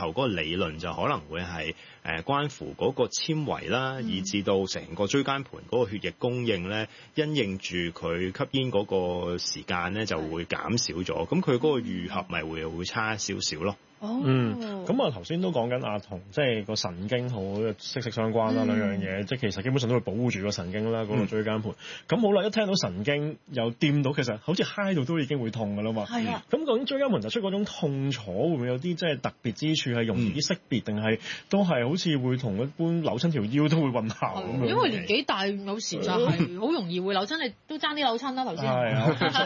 後嗰個理論就可能會係關乎嗰個纖維啦，以至到成個椎間盤嗰個血液供應咧，因應住佢吸煙嗰個時間咧就會減少咗，咁佢嗰個愈合咪會差少少咯。 咁啊頭先都講緊同即係個神經好息息相關啦，兩樣嘢，即係其實基本上都會保護住個神經啦，嗰個椎間盤。咁好啦，一聽到神經又掂到，其實好似揩到都已經會痛噶啦嘛。係啊。咁究竟椎間盤突出嗰種痛楚會唔會有啲即係特別之處，係容易啲識別，定係都係好似會同一般扭親條腰都會混淆咁樣？ 因為年紀大，有時就係好容易會扭親，你都爭啲扭親啦頭先。係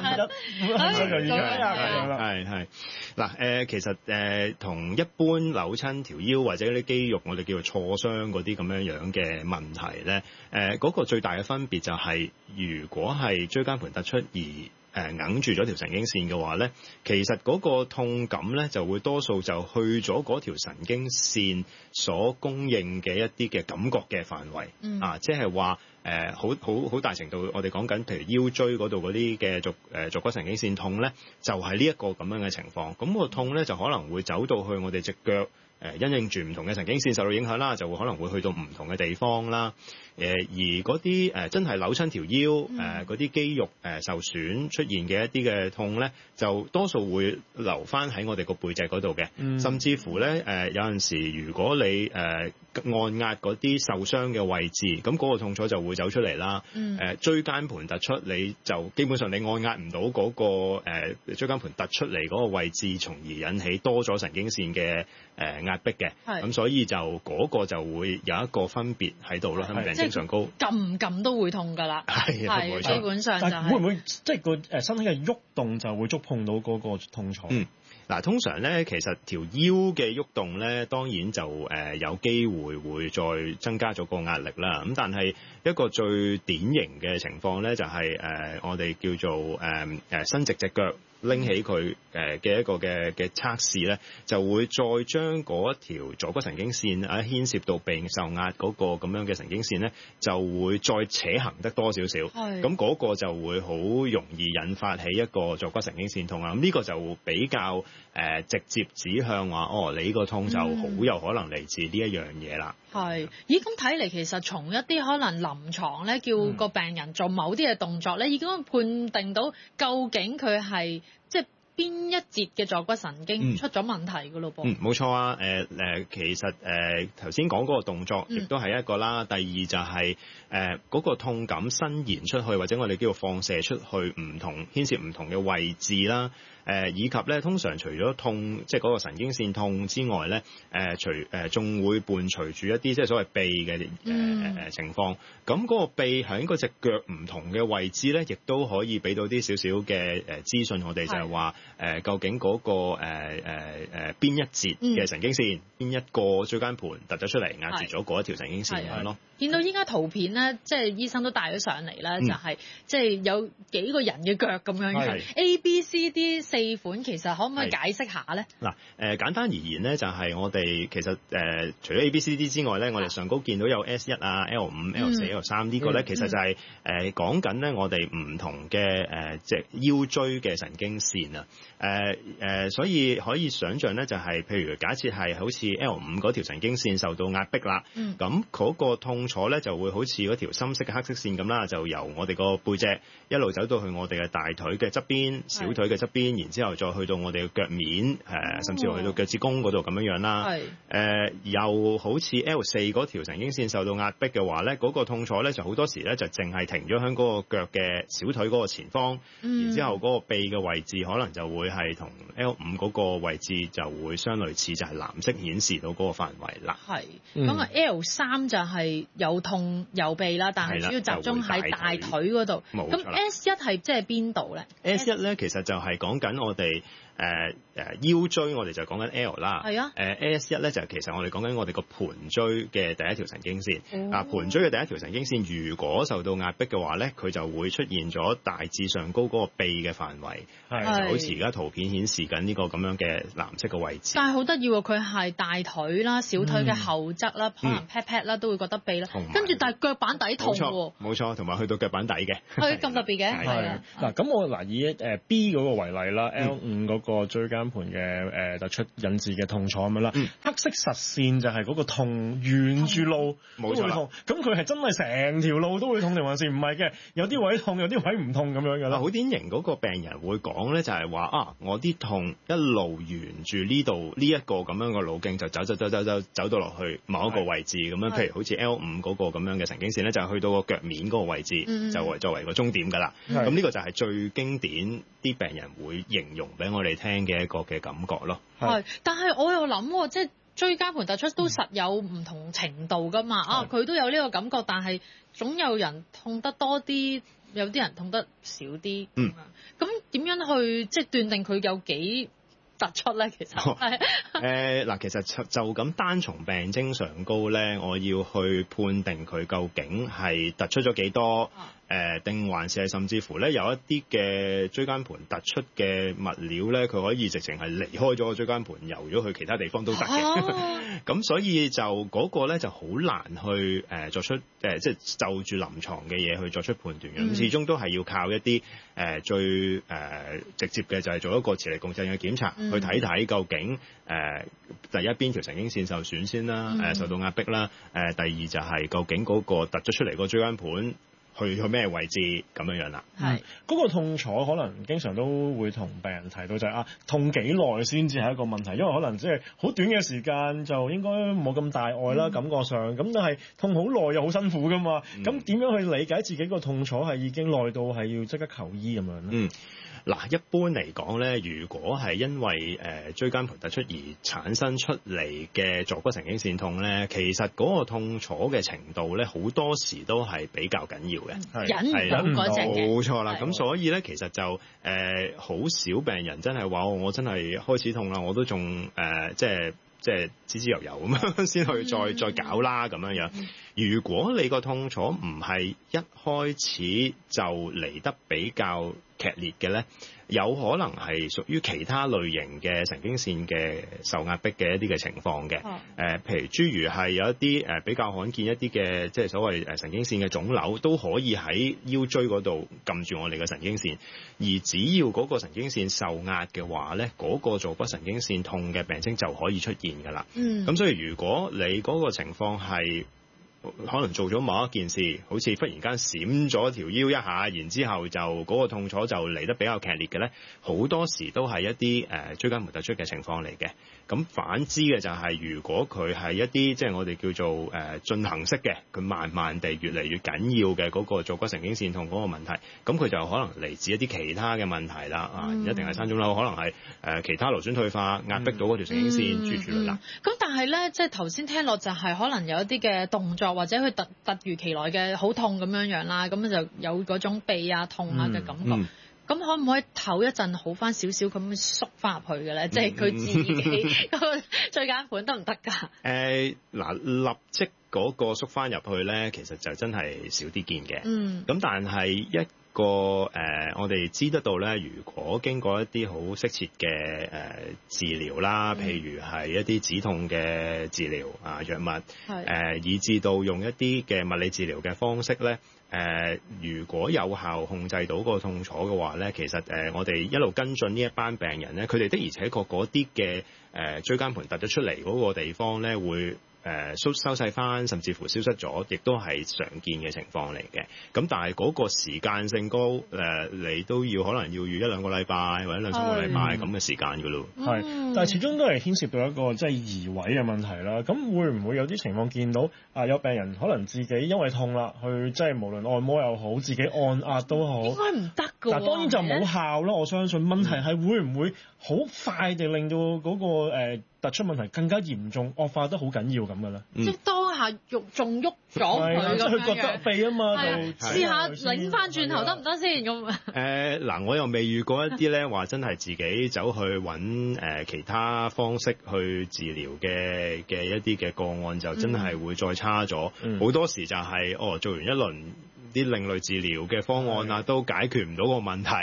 嗱其實同一般扭親條腰或者啲肌肉，我哋叫做挫傷嗰啲咁樣嘅問題咧，嗰個最大嘅分別就係，如果係椎間盤突出而硬住咗條神經線嘅話咧，其實嗰個痛感咧就會多數就去咗嗰條神經線所供應嘅一啲嘅感覺嘅範圍，即係話好大程度我哋講緊，譬如腰椎嗰度嗰啲嘅坐骨神經線痛咧，就係呢一個咁樣嘅情況。咁個痛咧就可能會走到去我哋隻腳。因應住唔同嘅神經線受到影響啦，就會可能會去到唔同嘅地方啦。而嗰啲真係扭親條腰嗰啲肌肉受損出現嘅一啲嘅痛咧，就多數會留翻喺我哋個背脊嗰度嘅。甚至乎咧有陣時，如果你按壓嗰啲受傷嘅位置，咁嗰個痛楚就會走出嚟啦。椎間盤突出，你就基本上你按壓唔到嗰個椎間盤突出嚟嗰個位置，從而引起多咗神經線嘅壓迫嘅，咁所以就嗰個就會有一個分別喺度咯，病徵上高， 撳唔撳都會痛㗎啦，係基本上就係。 但會唔會即係個身體嘅喐動就會觸碰到嗰個痛楚？ 嗱，通常咧，其實條腰嘅喐動咧，當然就有機會再增加咗個壓力啦。咁但係一個最典型嘅情況咧，就係我哋叫做伸直隻腳拎起佢嘅一個嘅測試咧，就會再將嗰一條坐骨神經線牽涉到被受壓嗰個咁樣嘅神經線咧，就會再扯行得多少少。咁嗰個就會好容易引發起一個坐骨神經線痛啊。咁呢個就比較直接指向話，你呢個痛就好有可能嚟自呢一樣嘢啦。 咦，咁睇嚟其實從一啲可能臨床咧，叫個病人做某啲嘅動作咧，已經判定到究竟佢係即係邊一節嘅坐骨神經出咗問題㗎咯噃。 冇錯啊。其實頭先講嗰個動作亦都係一個啦。第二就係嗰個痛感伸延出去，或者我哋叫做放射出去牽涉唔同嘅位置啦。以及咧，通常除咗痛，即係嗰個神經線痛之外咧，仲會伴隨住一啲即係所謂痹嘅情況。咁嗰個痹喺嗰隻腳唔同嘅位置咧，亦都可以俾到啲少少嘅資訊我哋，就係話究竟嗰個邊一節嘅神經線，邊一個椎間盤突咗出嚟壓住咗嗰一條神經線咁樣咯。 見到依家圖片咧，即係醫生都帶咗上嚟啦，就係即係有幾個人嘅腳咁樣嘅 A、B、C、D 4款，其實可唔可以解釋下咧？ 嗱，簡單而言咧，就係我哋其實除咗 A、B、C、D 之外咧，我哋上高見到有 S1 啊、L5、L4、L3呢個咧，其實就係講緊咧我哋唔同嘅隻腰椎嘅神經線啊。所以可以想像咧，就係譬如假設係好似 L5 嗰條神經線受到壓迫啦，咁嗰個痛楚咧就會好似嗰條深色嘅黑色線咁啦，就由我哋個背脊一路走到去我哋嘅大腿嘅側邊、小腿嘅側邊，然之後再去到我哋嘅腳面，甚至去到腳趾公嗰度咁樣啦。又好似 L4 嗰條神經線受到壓迫嘅話咧，嗰個痛楚咧就好多時咧就淨係停咗喺嗰個腳嘅小腿嗰個前方，然之後嗰個臂嘅位置可能就會係同 L5 嗰個位置就會相類似，就係藍色顯示到嗰個範圍啦。 咁啊 L3 就係有痛有痹啦，但係主要集中喺大腿嗰度。咁 S1 係即係邊度咧？S1 咧其實就係講緊我哋腰椎，我哋就講緊 L 啦。S1 咧就係其實我哋講緊我哋個盤椎嘅第一條神經線。盤椎嘅第一條神經線如果受到壓迫嘅話咧，佢就會出現咗大致上高嗰個臂嘅範圍，就好似而家圖片顯示緊呢個咁樣嘅藍色嘅位置。 但係好得意喎，佢係大腿啦、小腿嘅後側啦，可能 pat pat 啦都會覺得痹啦，跟住但係腳板底痛喎。 冇錯，同埋去到腳板底嘅。 咁特別嘅。 嗱，咁我以B 嗰個為例啦，L5 嗰個椎間盤嘅突出引致嘅痛楚咁樣啦。黑色實線就係嗰個痛，沿住路都會痛。咁佢係真係成條路都會痛定還是唔係嘅？有啲位痛，有啲位唔痛咁樣㗎啦。 好典型嗰個病人會講咧，就係話啊，我啲痛一路沿住呢度呢一個咁樣嘅路徑就走到落去某一個位置咁樣，譬如好似 L5嗰個咁樣嘅神經線咧，就係去到個腳面嗰個位置，就作為個終點㗎啦。咁呢個就係最經典啲病人會形容俾我哋聽嘅一個嘅感覺咯。 係，但係我又諗，即係椎間盤突出都實有唔同程度㗎嘛。佢都有呢個感覺，但係總有人痛得多啲，有啲人痛得少啲。咁點樣去即係斷定佢有幾突出咧？其實嗱，其實就咁單從病徵上高咧，我要去判定佢究竟係突出咗幾多。定還是係甚至乎咧有一啲嘅椎間盤突出嘅物料咧，佢可以直情係離開咗個椎間盤，游咗去其他地方都得嘅。咁所以就嗰個咧就好難去作出即係就住臨床嘅嘢去作出判斷嘅。咁始終都係要靠一啲最直接嘅就係做一個磁力共振嘅檢查，去睇睇究竟第一邊條神經線受損先啦，受到壓迫啦。第二就係究竟嗰個突咗出嚟個椎間盤去咩位置咁樣啦？ 嗰個痛楚可能經常都會同病人提到就係痛幾耐先至係一個問題，因為可能即係好短嘅時間就應該冇咁大礙啦，感覺上咁，但係痛好耐又好辛苦噶嘛。咁點樣去理解自己個痛楚係已經耐到係要即刻求醫咁樣咧？ 嗱，一般嚟講咧，如果係因為椎間盤突出而產生出嚟嘅坐骨神經線痛咧，其實嗰個痛楚嘅程度咧，好多時都係比較緊要嘅， 忍唔到嗰隻嘅， 冇錯啦。咁所以咧，其實就好少病人真係話我真係開始痛啦，我都仲即係滋滋油油咁樣先去再搞啦咁樣。如果你個痛楚唔係一開始就嚟得比較劇烈嘅咧，有可能係屬於其他類型嘅神經線嘅受壓迫嘅一啲嘅情況嘅。譬如諸如係有一啲比較罕見一啲嘅即係所謂神經線嘅腫瘤，都可以喺腰椎嗰度撳住我哋嘅神經線。而只要嗰個神經線受壓嘅話咧，嗰個坐骨神經線痛嘅病徵就可以出現㗎啦。咁所以如果你嗰個情況係可能做咗某一件事，好似忽然間閃咗條腰一下，然之後就嗰個痛楚就嚟得比較劇烈嘅咧，好多時都係一啲椎間盤突出嘅情況嚟嘅。咁反之嘅就係如果佢係一啲即係我哋叫做進行式嘅，佢慢慢地越嚟越緊要嘅嗰個坐骨神經線痛嗰個問題，咁佢就可能嚟自一啲其他嘅問題啦。唔一定係生腫瘤，可能係其他勞損退化壓迫到嗰條神經線諸如此類啦。 咁但係咧，即係頭先聽落就係可能有一啲嘅動作或者佢突如其來嘅好痛咁樣啦，咁就有嗰種痹啊痛啊嘅感覺。咁可唔可以唞一陣好翻少少咁縮翻入去嘅咧？即係佢自己嗰個椎間盤得唔得㗎？ 立即嗰個縮翻入去咧，其實就真係少啲見嘅。咁但係一個我哋知得到咧，如果經過一啲好適切嘅治療啦，譬如係一啲止痛嘅治療藥物，以至到用一啲嘅物理治療嘅方式咧。如果有效控制到個痛楚嘅話咧，其實我哋一路跟進呢一班病人咧，佢哋的而且確嗰啲嘅椎間盤突咗出嚟嗰個地方咧，會收細翻，甚至乎消失咗，亦都係常見嘅情況嚟嘅。咁但係嗰個時間性高，你都要可能要預1-2個禮拜或者2-3個禮拜咁嘅時間㗎咯。 但係始終都係牽涉到一個即係移位嘅問題啦。咁會唔會有啲情況見到有病人可能自己因為痛啦，去即係無論按摩又好，自己按壓都好， 應該唔得㗎。 嗱，當然就冇效咯。我相信問題係會唔會好快地令到嗰個突出問題更加嚴重，惡化得好緊要咁嘅咧？ 即係當下仲喐咗佢咁樣， 佢覺得痹啊嘛， 試下擰翻轉頭得唔得先咁？ 嗱，我又未遇過一啲咧話真係自己走去揾其他方式去治療嘅一啲嘅個案，就真係會再差咗。好多時就係做完一輪啲另類治療嘅方案啊，都解決唔到個問題。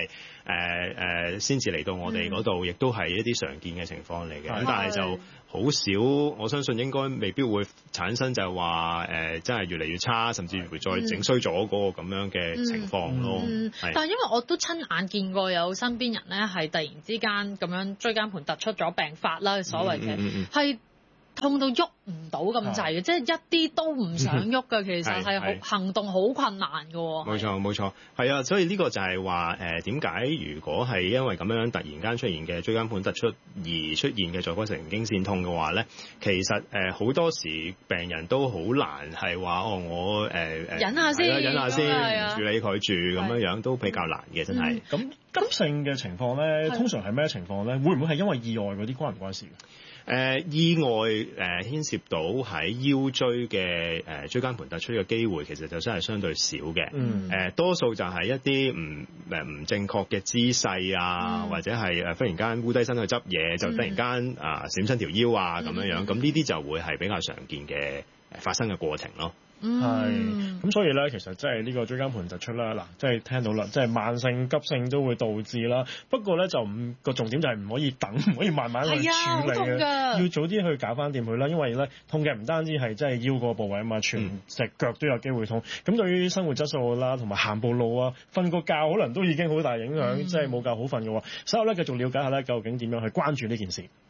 先至嚟到我哋嗰度，亦都係一啲常見嘅情況嚟嘅。咁但係就好少，我相信應該未必會產生就係話真係越嚟越差，甚至會再整衰咗嗰個咁樣嘅情況咯。 但係因為我都親眼見過有身邊人咧係突然之間咁樣椎間盤突出咗病發啦，所謂嘅係痛到喐唔到咁滯嘅，即係一啲都唔想喐嘅，其實係好行動好困難嘅喎。冇錯， 係啊，所以呢個就係話點解如果係因為咁樣突然間出現嘅椎間盤突出而出現嘅坐骨神經線痛嘅話咧，其實好多時病人都好難係話我忍下先， 唔處理佢住咁樣都比較難嘅，真係。 咁急性嘅情況咧，通常係咩情況咧？會唔會係因為意外嗰啲關唔關事？ 意外牽涉到喺腰椎嘅椎間盤突出嘅機會，其實就真係相對少嘅。多數就係一啲唔正確嘅姿勢啊，或者係忽然間烏低身去執嘢，就突然間閃親條腰啊咁樣。咁呢啲就會係比較常見嘅發生嘅過程咯。 係，咁所以咧，其實即係呢個椎間盤突出啦，嗱，即係聽到啦，即係慢性、急性都會導致啦。不過咧，就個重點就係唔可以等，唔可以慢慢去處理嘅，要早啲去搞翻掂佢啦。因為咧，痛嘅唔單止係即係腰個部位啊嘛，全隻腳都有機會痛。咁對於生活質素啦，同埋行步路啊、瞓個覺，可能都已經好大影響。即係冇覺好瞓嘅話，稍後咧繼續了解下咧，究竟點樣去關注呢件事。